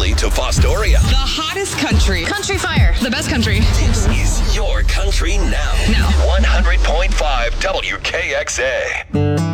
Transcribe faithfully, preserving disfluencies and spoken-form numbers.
Valley to Fostoria. The hottest country. Country Fire. The best country. This is your country now. Now. one hundred point five W K X A.